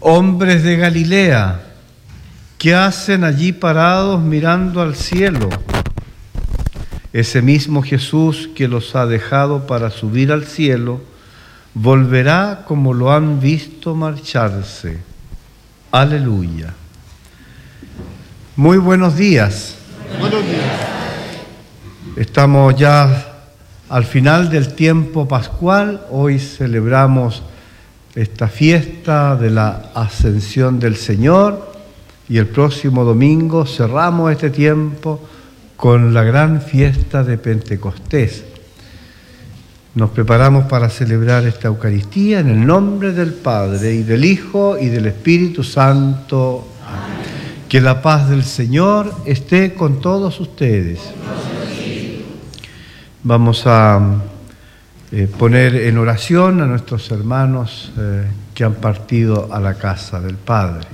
Hombres de Galilea, ¿qué hacen allí parados mirando al cielo? Ese mismo Jesús que los ha dejado para subir al cielo, volverá como lo han visto marcharse. Aleluya. Muy buenos días. Buenos días. Estamos ya al final del tiempo pascual. Hoy celebramos esta fiesta de la Ascensión del Señor y el próximo domingo cerramos este tiempo con la gran fiesta de Pentecostés. Nos preparamos para celebrar esta Eucaristía en el nombre del Padre y del Hijo y del Espíritu Santo. Amén. Que la paz del Señor esté con todos ustedes. Vamos a poner en oración a nuestros hermanos que han partido a la casa del Padre.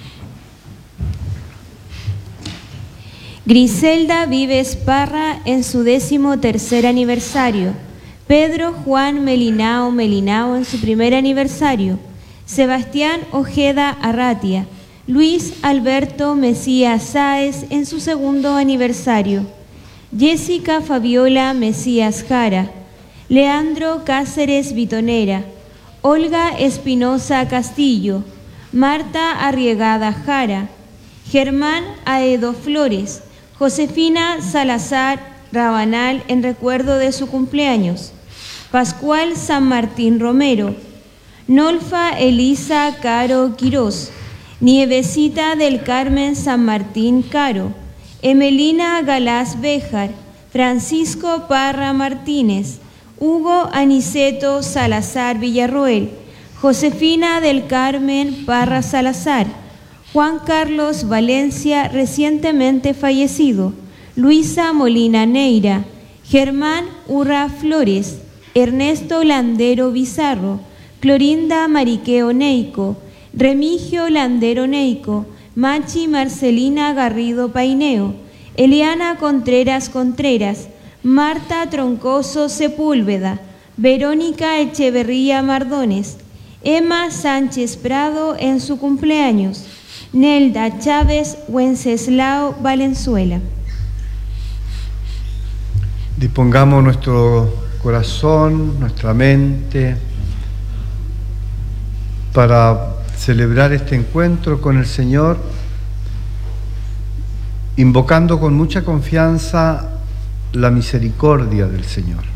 Griselda Vives Parra en su 13º aniversario. Pedro Juan Melinao en su primer aniversario. Sebastián Ojeda Arratia. Luis Alberto Mesías Sáez en su 2º aniversario. Jessica Fabiola Mesías Jara. Leandro Cáceres Vitonera, Olga Espinosa Castillo, Marta Arriegada Jara, Germán Aedo Flores, Josefina Salazar Rabanal en recuerdo de su cumpleaños, Pascual San Martín Romero, Nolfa Elisa Caro Quirós, Nievecita del Carmen San Martín Caro, Emelina Galás Béjar, Francisco Parra Martínez, Hugo Aniceto Salazar Villarroel, Josefina del Carmen Parra Salazar, Juan Carlos Valencia recientemente fallecido, Luisa Molina Neira, Germán Urra Flores, Ernesto Landero Bizarro, Clorinda Mariqueo Neico, Remigio Landero Neico, Machi Marcelina Garrido Paineo, Eliana Contreras Contreras, Marta Troncoso Sepúlveda, Verónica Echeverría Mardones, Emma Sánchez Prado en su cumpleaños, Nelda Chávez Wenceslao Valenzuela. Dispongamos nuestro corazón, nuestra mente, para celebrar este encuentro con el Señor, invocando con mucha confianza la misericordia del Señor.